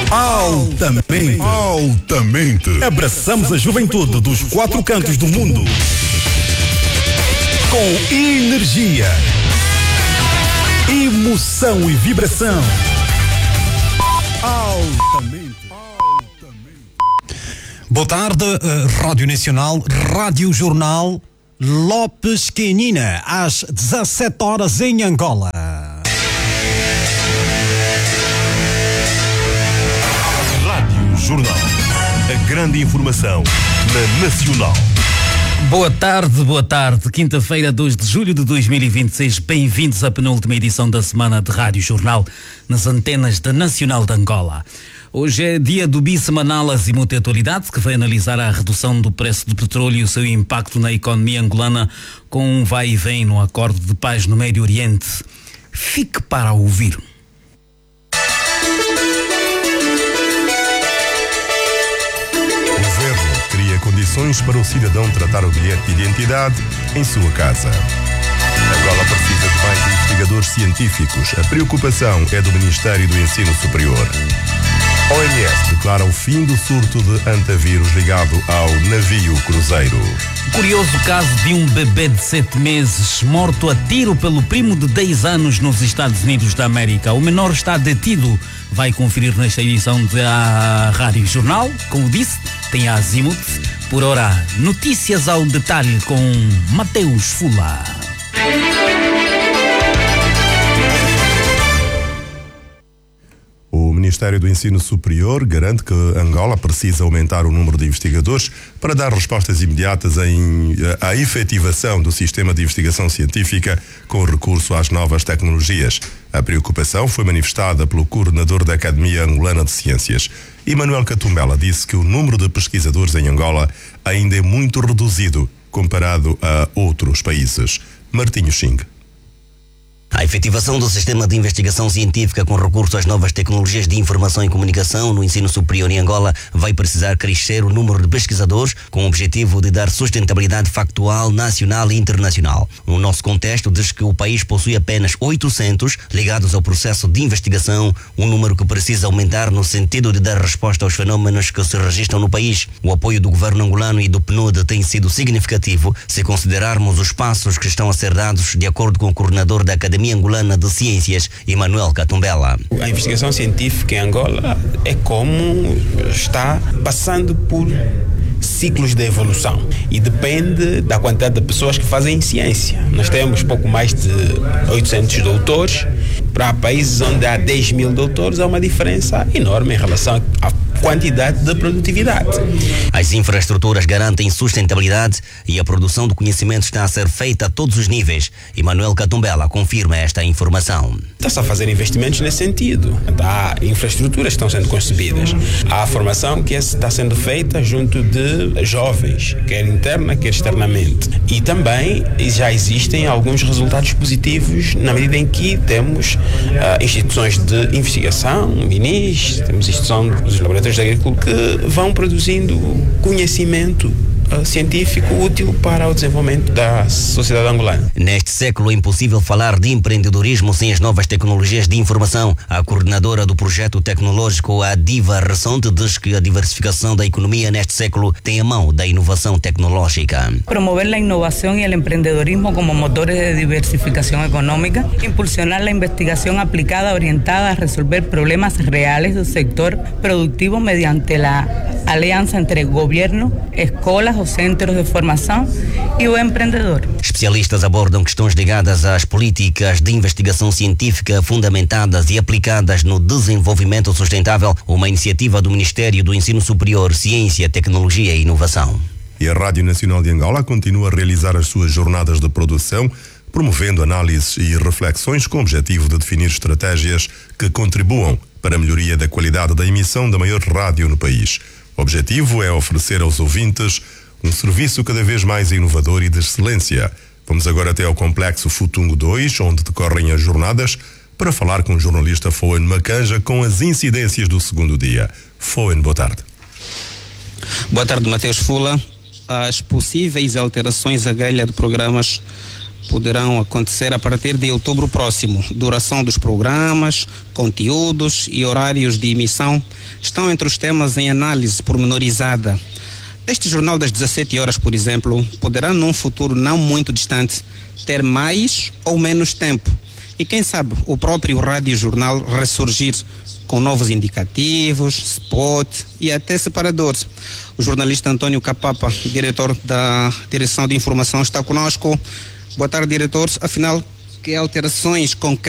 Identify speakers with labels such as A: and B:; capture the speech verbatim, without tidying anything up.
A: Altamente.
B: Altamente.
A: Abraçamos a juventude dos quatro cantos do mundo. Com energia, emoção e vibração. Altamente.
C: Boa tarde, Rádio Nacional, Rádio Jornal Lopes Quenina, às dezassete horas em Angola.
B: Rádio Jornal. A grande informação na Nacional.
D: Boa tarde, boa tarde. Quinta-feira, dois de julho de dois mil e vinte e seis. Bem-vindos à penúltima edição da semana de Rádio Jornal nas antenas da Nacional de Angola. Hoje é dia do bissemanal Azimuth Atualidade, que vai analisar a redução do preço do petróleo e o seu impacto na economia angolana com um vai e vem no acordo de paz no Médio Oriente. Fique para ouvir.
B: O governo cria condições para o cidadão tratar o bilhete de identidade em sua casa. Angola precisa de mais investigadores científicos. A preocupação é do Ministério do Ensino Superior. A O M S declara o fim do surto de antavírus ligado ao navio cruzeiro.
D: Curioso caso de um bebê de sete meses morto a tiro pelo primo de dez anos nos Estados Unidos da América. O menor está detido. Vai conferir nesta edição da Rádio Jornal. Como disse, tem a Azimuth. Por ora, notícias ao detalhe com Mateus Fula.
B: O Ministério do Ensino Superior garante que Angola precisa aumentar o número de investigadores para dar respostas imediatas em, à efetivação do sistema de investigação científica com recurso às novas tecnologias. A preocupação foi manifestada pelo coordenador da Academia Angolana de Ciências. Emanuel Catumbela disse que o número de pesquisadores em Angola ainda é muito reduzido comparado a outros países. Martinho Xing.
E: A efetivação do sistema de investigação científica com recurso às novas tecnologias de informação e comunicação no ensino superior em Angola vai precisar crescer o número de pesquisadores com o objetivo de dar sustentabilidade factual nacional e internacional. O nosso contexto diz que o país possui apenas oitocentos ligados ao processo de investigação, um número que precisa aumentar no sentido de dar resposta aos fenômenos que se registram no país. O apoio do governo angolano e do P N U D tem sido significativo se considerarmos os passos que estão a ser dados de acordo com o coordenador da Academia Angolana de Ciências, Emanuel Catumbela.
F: A investigação científica em Angola é como está passando por ciclos de evolução e depende da quantidade de pessoas que fazem ciência. Nós temos pouco mais de oitocentos doutores. Para países onde há dez mil doutores, há uma diferença enorme em relação à quantidade de produtividade.
E: As infraestruturas garantem sustentabilidade e a produção do conhecimento está a ser feita a todos os níveis. Emanuel Catumbela confirma esta informação.
F: Está-se a fazer investimentos nesse sentido. Há infraestruturas que estão sendo concebidas. Há a formação que está sendo feita junto de jovens, quer interna, quer externamente. E também já existem alguns resultados positivos na medida em que temos uh, instituições de investigação, minis, temos instituição dos laboratórios de agricultura que vão produzindo conhecimento uh, científico útil para o desenvolvimento da sociedade angolana.
E: Neste século é impossível falar de empreendedorismo sem as novas tecnologias de informação. A coordenadora do projeto tecnológico, a Diva Ressonte, diz que a diversificação da economia neste século tem a mão da inovação tecnológica.
G: Promover a inovação e o empreendedorismo como motores de diversificação econômica, impulsionar a investigação aplicada orientada a resolver problemas reais do sector productivo mediante a aliança entre governo, escolas ou centros de formação e o empreendedor.
E: Especialistas abordam questões ligadas às políticas de investigação científica fundamentadas e aplicadas no desenvolvimento sustentável, uma iniciativa do Ministério do Ensino Superior, Ciência, Tecnologia e Inovação.
B: E a Rádio Nacional de Angola continua a realizar as suas jornadas de produção, promovendo análises e reflexões com o objetivo de definir estratégias que contribuam para a melhoria da qualidade da emissão da maior rádio no país. O objetivo é oferecer aos ouvintes um serviço cada vez mais inovador e de excelência. Vamos agora até ao Complexo Futungo dois, onde decorrem as jornadas, para falar com o jornalista Fowen Macanja com as incidências do segundo dia. Fowen, boa tarde.
H: Boa tarde, Mateus Fula. As possíveis alterações à grelha de programas poderão acontecer a partir de outubro próximo. Duração dos programas, conteúdos e horários de emissão estão entre os temas em análise pormenorizada. Este jornal das dezessete horas, por exemplo, poderá num futuro não muito distante ter mais ou menos tempo. E quem sabe o próprio rádio jornal ressurgir com novos indicativos, spot e até separadores. O jornalista Antônio Capapa, diretor da Direção de Informação, está conosco. Boa tarde, diretor. Afinal, que alterações concretas